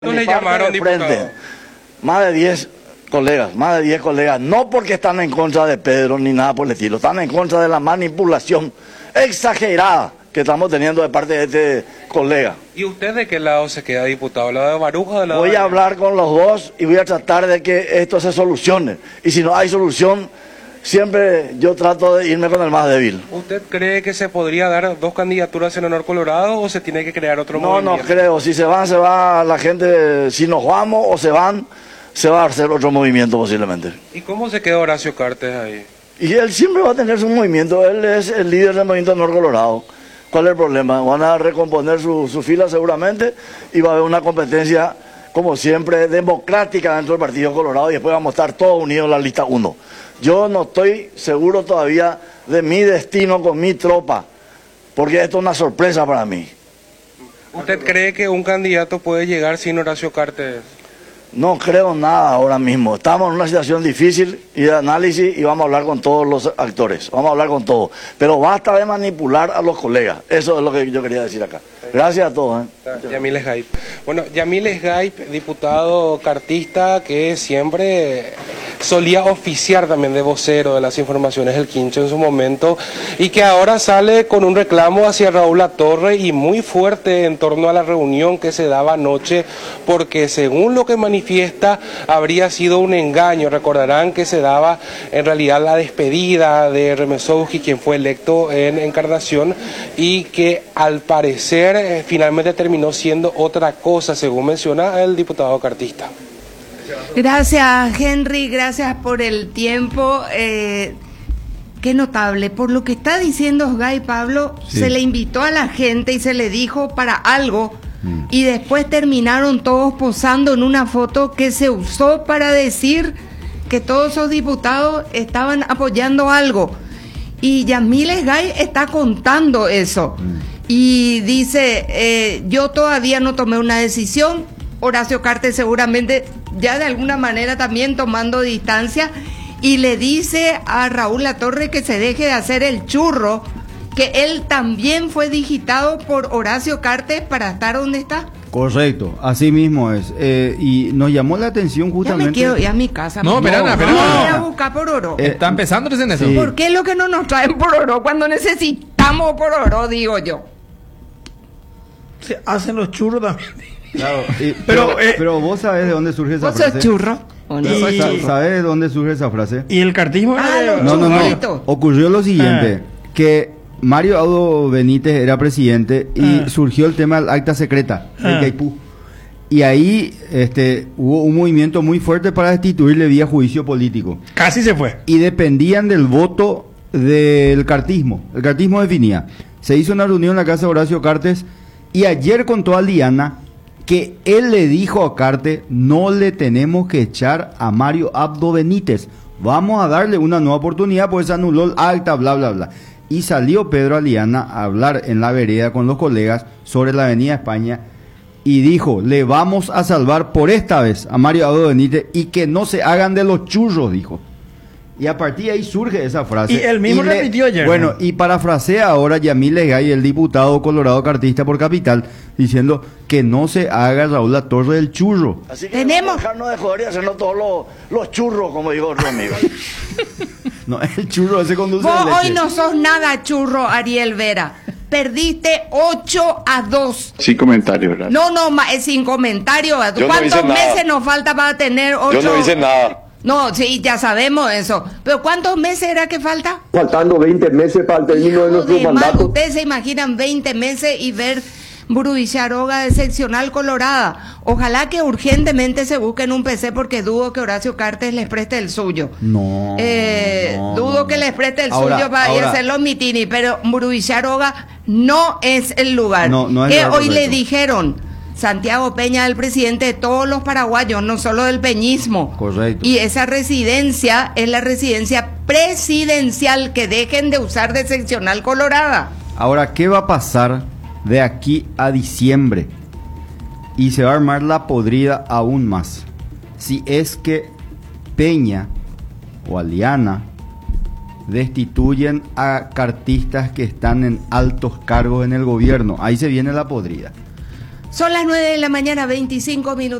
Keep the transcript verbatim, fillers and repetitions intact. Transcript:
¿No le llamaron, diputado? Frente, más de diez colegas, más de diez colegas, no porque están en contra de Pedro ni nada por el estilo, están en contra de la manipulación exagerada que estamos teniendo de parte de este colega. ¿Y usted de qué lado se queda, diputado? ¿Lado de Baruja o del lado Voy de a hablar con los dos y voy a tratar de que esto se solucione. Y si no hay solución, siempre yo trato de irme con el más débil. ¿Usted cree que se podría dar dos candidaturas en honor Colorado o se tiene que crear otro No, movimiento? no creo. Si se van, se va la gente. Si nos vamos o se van, se va a hacer otro movimiento posiblemente. ¿Y cómo se queda Horacio Cartes ahí? Y él siempre va a tener su movimiento. Él es el líder del movimiento Honor Colorado. ¿Cuál es el problema? Van a recomponer su, su fila seguramente y va a haber una competencia, como siempre, democrática dentro del Partido Colorado y después vamos a estar todos unidos en la lista uno. Yo no estoy seguro todavía de mi destino con mi tropa, porque esto es una sorpresa para mí. ¿Usted cree que un candidato puede llegar sin Horacio Cartes? No creo nada ahora mismo. Estamos en una situación difícil y de análisis y vamos a hablar con todos los actores. Vamos a hablar con todos. Pero basta de manipular a los colegas. Eso es lo que yo quería decir acá. Gracias a todos. ¿eh? Yamil Esgaip. Bueno, Yamil Esgaip, diputado cartista que siempre solía oficiar también de vocero de las informaciones del Quincho en su momento y que ahora sale con un reclamo hacia Raúl Latorre y muy fuerte en torno a la reunión que se daba anoche porque según lo que manifiesta habría sido un engaño. Recordarán que se daba en realidad la despedida de Remesowski, quien fue electo en Encarnación, y que al parecer eh, finalmente terminó siendo otra cosa, según menciona el diputado cartista. Gracias, Henry, gracias por el tiempo. Eh, qué notable. Por lo que está diciendo Gay Pablo, sí. Se le invitó a la gente y se le dijo para algo, mm. y después terminaron todos posando en una foto que se usó para decir que todos esos diputados estaban apoyando algo. Y Yamil Esgaip está contando eso. Mm. Y dice, eh, yo todavía no tomé una decisión. Horacio Cartes seguramente ya de alguna manera también tomando distancia, y le dice a Raúl Latorre que se deje de hacer el churro, que él también fue digitado por Horacio Cartes para estar donde está. Correcto, así mismo es. Eh, y nos llamó la atención justamente... Ya me quiero ir a mi casa. No, espera, no, espera. Vamos a ir a buscar por oro. Eh, Está empezando recién eso. Sí. ¿Por qué es lo que no nos traen por oro cuando necesitamos por oro, digo yo? Se hacen los churros también. Claro, y, pero, pero, eh, pero vos sabés de dónde surge esa ¿Vos frase. sos churro? ¿O no? Y- Sa- ¿Sabés de dónde surge esa frase? Y el cartismo Ah, era- los No, no, no. churritos. Ocurrió lo siguiente, que Mario Audo Benítez era presidente y Ah. surgió el tema del acta secreta, el Ah. Caipú. Y ahí este, hubo un movimiento muy fuerte para destituirle vía juicio político. casi se fue. Y dependían del voto del cartismo. El cartismo definía. Se hizo una reunión en la casa de Horacio Cartes y ayer contó a Liana que él le dijo a Cartes, no le tenemos que echar a Mario Abdo Benítez, vamos a darle una nueva oportunidad, pues se anuló el acta, bla, bla, bla. Y salió Pedro Aliana a hablar en la vereda con los colegas sobre la Avenida España y dijo, le vamos a salvar por esta vez a Mario Abdo Benítez y que no se hagan de los churros, dijo. Y a partir de ahí surge esa frase. Y él mismo le- repitió ayer, Bueno, ¿no? y parafrasea ahora Yamil Esgaip, el diputado colorado cartista por Capital, diciendo que no se haga Raúl Latorre del churro. Así que Tenemos- vamos a dejarnos de joder y hacernos todos los, los churros, como dijo otro amigo. No, el churro ese conduce Vos de leche. hoy no sos nada churro, Ariel Vera. Perdiste ocho a dos. Sin comentarios, ¿verdad? No, no, ma- es sin comentario. Yo no ¿Cuántos hice nada. meses nos falta para tener ocho? Yo no hice nada. No, sí, ya sabemos eso. Pero ¿cuántos meses era que falta? Faltando veinte meses para el término de Hijo nuestro de mal, mandato. ustedes se imaginan veinte meses y ver Bruicharoga de seccional colorada. Ojalá que urgentemente se busquen un P C porque dudo que Horacio Cartes les preste el suyo. No, Eh, no, dudo no, que no. les preste el Ahora, suyo para ir a ahora, hacer los mitini, pero Bruicharoga no es el lugar. No, no es el que lugar hoy le correcto. dijeron, Santiago Peña es el presidente de todos los paraguayos, no solo del peñismo. Correcto. Y esa residencia es la residencia presidencial, que dejen de usar de seccional colorada. Ahora, ¿qué va a pasar de aquí a diciembre? Y se va a armar la podrida aún más. Si es que Peña o Aliana destituyen a cartistas que están en altos cargos en el gobierno, ahí se viene la podrida. Son las nueve de la mañana, veinticinco minutos.